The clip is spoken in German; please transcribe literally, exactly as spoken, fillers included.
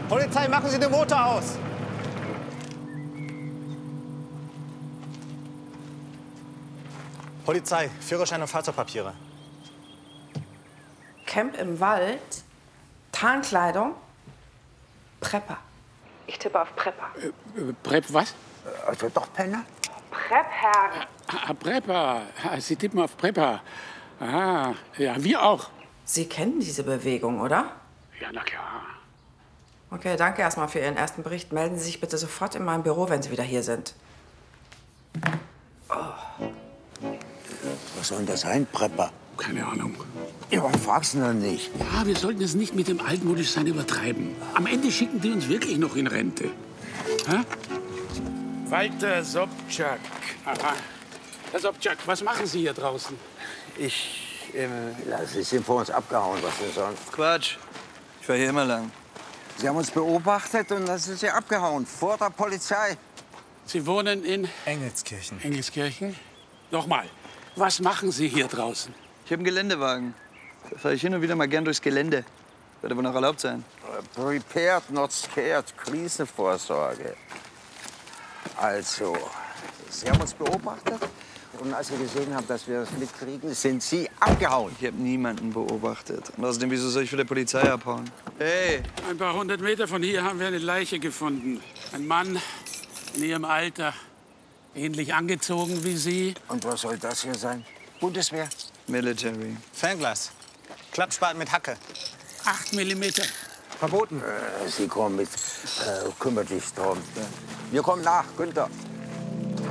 Polizei, machen Sie den Motor aus! Polizei, Führerschein und Fahrzeugpapiere. Camp im Wald, Tarnkleidung, Prepper. Ich tippe auf Prepper. Äh, äh, Prep was? Also doch Penner? Prepper. Ah, Prepper. Ah, Sie tippen auf Prepper. Ah, ja, wir auch. Sie kennen diese Bewegung, oder? Ja, na klar. Okay, danke erstmal für Ihren ersten Bericht. Melden Sie sich bitte sofort in meinem Büro, wenn Sie wieder hier sind. Was soll denn das sein, Prepper? Keine Ahnung. Ja, warum fragst du denn nicht? Ja, wir sollten es nicht mit dem altmodisch sein übertreiben. Am Ende schicken die uns wirklich noch in Rente. Ha? Walter Sobczak. Aha. Herr Sobczak, was machen Sie hier draußen? Ich, ähm... Ja, Sie sind vor uns abgehauen, was denn sonst? Quatsch. Ich war hier immer lang. Sie haben uns beobachtet und dann sind Sie abgehauen, vor der Polizei. Sie wohnen in Engelskirchen. Engelskirchen? Nochmal, was machen Sie hier draußen? Ich habe einen Geländewagen. Da fahre ich hin und wieder mal gern durchs Gelände. Wird aber noch erlaubt sein. Prepared, not scared, Krisenvorsorge. Also, Sie haben uns beobachtet und als Sie gesehen haben, dass wir das mitkriegen, sind Sie abgehauen. Ich habe niemanden beobachtet. Und außerdem, wieso soll ich für die Polizei abhauen? Hey! Ein paar hundert Meter von hier haben wir eine Leiche gefunden. Ein Mann in Ihrem Alter, ähnlich angezogen wie Sie. Und was soll das hier sein? Bundeswehr? Military. Fernglas. Klappspaten mit Hacke. Acht Millimeter. Verboten. Äh, Sie kommen mit. Äh, kümmert dich drum. Wir kommen nach, Günther.